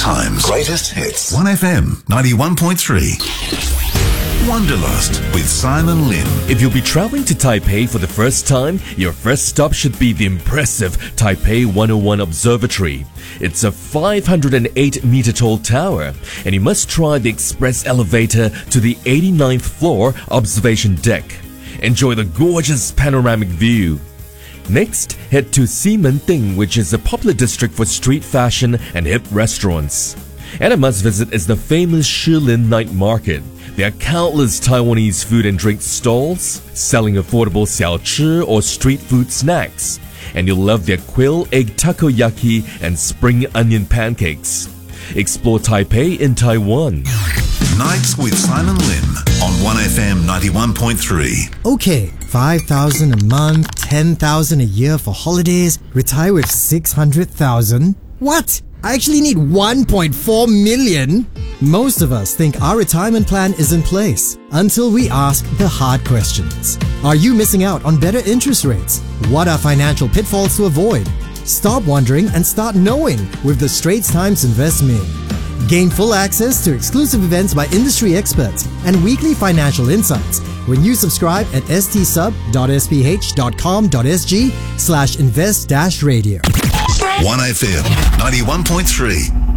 times. Greatest hits. 1FM 91.3. Wanderlust with Simon Lim. If you'll be traveling to Taipei for the first time, your first stop should be the impressive Taipei 101 Observatory. It's a 508-meter tall tower, and you must try the express elevator to the 89th floor observation deck. Enjoy the gorgeous panoramic view. Next, head to Ximending, which is a popular district for street fashion and hip restaurants. And a must visit is the famous Shilin Night Market. There are countless Taiwanese food and drink stalls selling affordable xiaochi or street food snacks. And you'll love their quail egg takoyaki and spring onion pancakes. Explore Taipei in Taiwan. Nights with Simon Lim on 1FM 91.3. Okay, 5,000 a month, 10,000 a year for holidays, retire with 600,000. What? I actually need 1.4 million? Most of us think our retirement plan is in place until we ask the hard questions. Are you missing out on better interest rates? What are financial pitfalls to avoid? Stop wondering and start knowing with the Straits Times Invest Me. Gain full access to exclusive events by industry experts and weekly financial insights when you subscribe at stsub.sph.com.sg/invest-radio. 1FM 91.3.